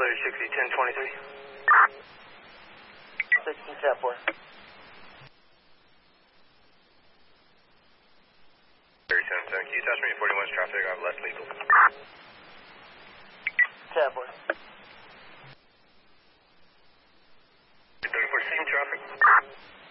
Larry 60, 1023. 60, 10-4. Larry 10, can you attach me to 41's traffic? I'm less lethal. 10-4. 34 scene traffic.